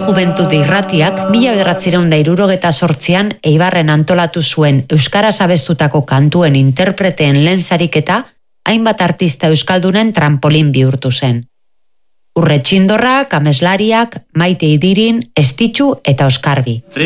Juventud Irratiak 1978an Eibarren antolatu zuen euskaraz abestutako kantuen interpreteen lehen sariketa hainbat artista euskaldunen trampolin bihurtu zen. Urre Txindorrak, ameslariak, Maite Idirin, Estitxu eta Oskarbi.